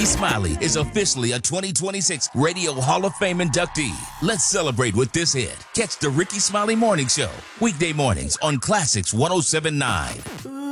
Ricky Smiley is officially a 2026 Radio Hall of Fame inductee. Let's celebrate with this hit. Catch the Ricky Smiley Morning Show, weekday mornings on Classics 107.9.